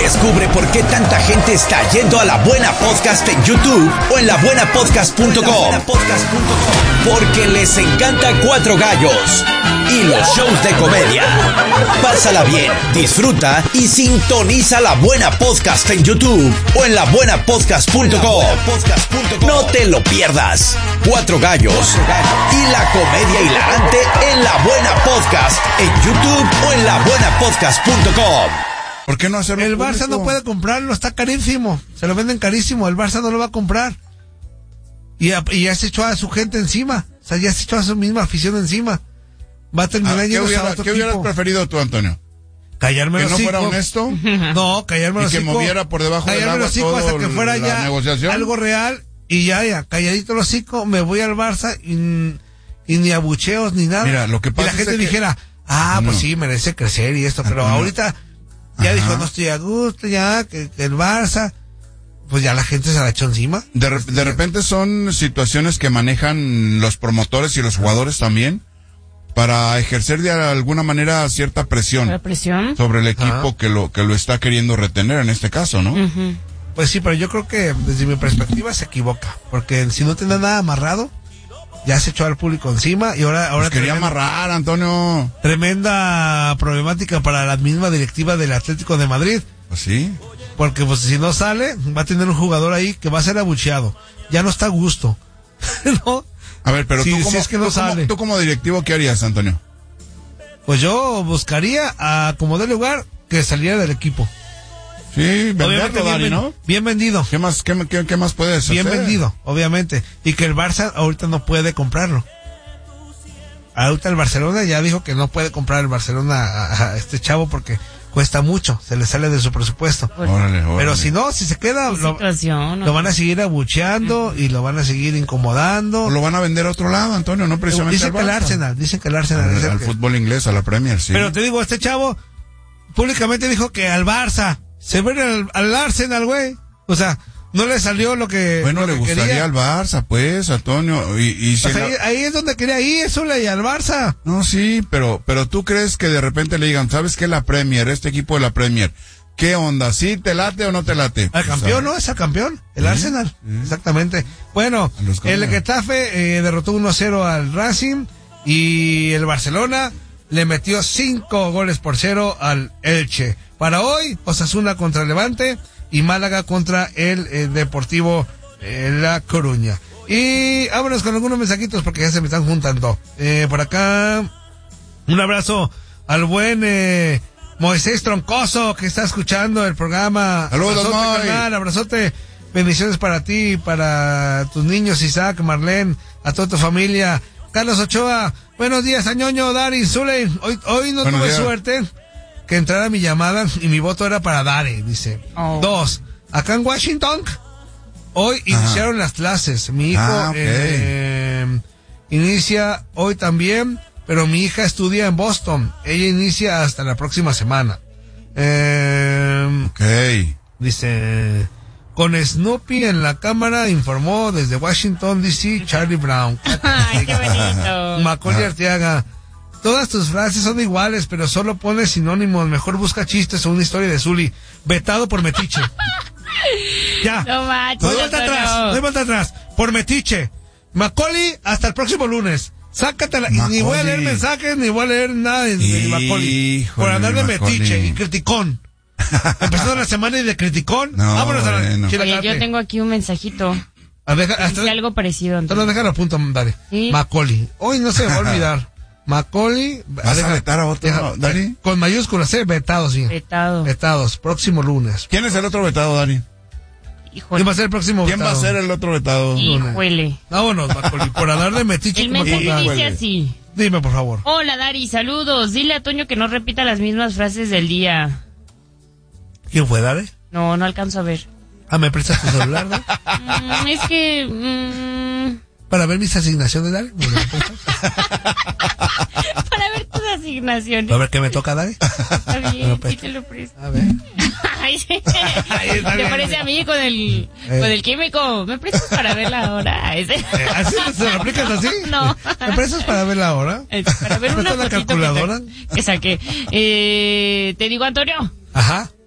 Descubre por qué tanta gente está yendo a La Buena Podcast en YouTube o en labuenapodcast.com. Porque les encanta Cuatro Gallos y los shows de comedia. Pásala bien, disfruta y sintoniza La Buena Podcast en YouTube o en labuenapodcast.com. No te lo pierdas. Cuatro Gallos y la comedia hilarante en La Buena Podcast en YouTube o en labuenapodcast.com. ¿Por qué no hacerlo El público? Barça no puede comprarlo, está carísimo. Se lo venden carísimo, el Barça no lo va a comprar. Y ya se echó a su gente encima. O sea, ya se echó a su misma afición encima. Va a terminar yéndose a otro ¿Qué hubieras equipo. preferido tú, Antonio? Callarme ¿Que los no fuera hocico. honesto? No, callarme ¿Y los que hocico. moviera por debajo del Callarme agua los hocico todo hasta que fuera la ya negociación? algo real. Y ya, calladito los hocico, me voy al Barça y ni abucheos ni nada. Mira, lo que pasa y la gente es que... dijera, pues sí, merece crecer y esto. Pero ahorita ya dijo, no estoy a gusto, ya, que el Barça... Pues ya la gente se la echó encima. De repente son situaciones que manejan los promotores y los jugadores también para ejercer de alguna manera cierta presión sobre el equipo que lo está queriendo retener en este caso, ¿no? Uh-huh. Pues sí, pero yo creo que desde mi perspectiva se equivoca, porque si no tiene nada amarrado, ya se echó al público encima y ahora Pues quería amarrar, Antonio. Tremenda problemática para la misma directiva del Atlético de Madrid. Pues sí. Porque pues si no sale, va a tener un jugador ahí que va a ser abucheado. Ya no está a gusto. ¿No? A ver, pero si tú como directivo, ¿qué harías, Antonio? Pues yo buscaría a como de lugar que saliera del equipo. Sí, venderlo, Dani, ¿no? Bien vendido. ¿Qué más puedes hacer? Bien vendido, obviamente. Y que el Barça ahorita no puede comprarlo. Ahorita el Barcelona ya dijo que no puede comprar el Barcelona a este chavo porque cuesta mucho, se le sale de su presupuesto. Órale. Pero si no, si se queda, lo van a seguir abucheando y lo van a seguir incomodando. O lo van a vender a otro lado, Antonio, no precisamente dicen que el Arsenal, al fútbol inglés, a la Premier, sí. Pero te digo, este chavo públicamente dijo que al Barça, se ve al Arsenal, güey. O sea, no le salió lo que bueno, lo le que gustaría quería. al Barça, pues, Antonio. Y si ahí es donde quería ir, Zule, y al Barça. No, sí, pero tú crees que de repente le digan, ¿sabes qué? La Premier, este equipo de la Premier, ¿qué onda? ¿Sí te late o no te late? Al campeón, ¿no? Es al campeón, el Arsenal. Exactamente. Bueno, el Getafe derrotó 1-0 al Racing y el Barcelona le metió 5-0 al Elche. Para hoy, Osasuna contra el Levante y Málaga contra el Deportivo La Coruña. Y vámonos con algunos mensajitos porque ya se me están juntando. Por acá, un abrazo al buen Moisés Troncoso que está escuchando el programa. Saludos, abrazote, bendiciones para ti, para tus niños, Isaac, Marlene, a toda tu familia. Carlos Ochoa, buenos días, Añoño, Dari, Zule. Hoy no tuve suerte que entrara mi llamada y mi voto era para Dari, dice. 2, acá en Washington, hoy iniciaron las clases. Mi hijo inicia hoy también, pero mi hija estudia en Boston. Ella inicia hasta la próxima semana. Dice, con Snoopy en la cámara, informó desde Washington, D.C., Charlie Brown. Ay, qué bonito. Macaulay Arteaga. Todas tus frases son iguales, pero solo pones sinónimos. Mejor busca chistes o una historia de Zuli. Vetado por metiche. Ya. No manches, No hay vuelta atrás. Por metiche. Macaulay, hasta el próximo lunes. Sácatela. Y ni voy a leer mensajes, ni voy a leer nada de Macaulay. Por andar de metiche y criticón. Empezando la semana y de criticón. Vámonos a la Oye, yo tengo aquí un mensajito. Dice algo parecido. Entonces déjalo a punto, dale. ¿Sí? Macaulay. Hoy no se me va a olvidar. Macaulay. ¿Vas a vetar a otro, Dani? Con mayúsculas, vetados, sí. Vetados, próximo lunes. ¿Quién es el otro vetado, Dani? Híjole. ¿Quién va a ser el próximo vetado? ¿Quién va a ser el otro vetado? Híjole. Vámonos, Macaulay, por hablar de metiche. El mensaje dice así. Dime, por favor. Hola, Dari, saludos. Dile a Toño que no repita las mismas frases del día. ¿Quién fue, Dari? No alcanzo a ver. ¿Me prestas tu celular, Dari? Es que... Para ver mis asignaciones, Dari. Para ver tus asignaciones. A ver qué me toca, Dari. Está bien, sí te lo presto. A ver. Ay, sí. Te parece a mí con el químico. ¿Me prestas para ver la hora? ¿Así se lo aplicas así? No. ¿Me prestas para ver la hora? Para ver una calculadora que saqué. Te digo, Antonio. Ajá.